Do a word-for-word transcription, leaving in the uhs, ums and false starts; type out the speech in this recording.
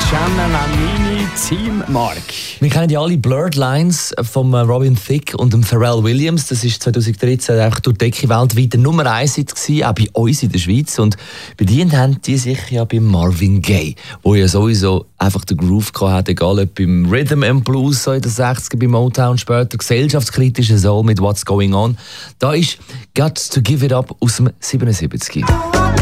Gianna Nannini, Team Mark. Wir kennen ja alle Blurred Lines von Robin Thicke und dem Pharrell Williams. Das war zwanzig dreizehn auch durch die Decke weltweit der Nummer eins gewesen, auch bei uns in der Schweiz. Und bedient haben die sich ja bei Marvin Gaye, wo ja sowieso einfach den Groove hatte, egal ob beim Rhythm and Blues so in den sechziger, bei Motown später, gesellschaftskritische Soul mit What's Going On. Da ist Got to Give It Up aus dem siebenundsiebzig.